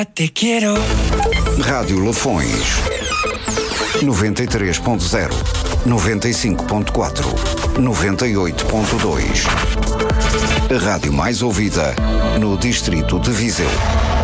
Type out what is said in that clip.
Te quero. Rádio Lafões 93.0, 95.4, 98.2. A rádio mais ouvida no distrito de Viseu.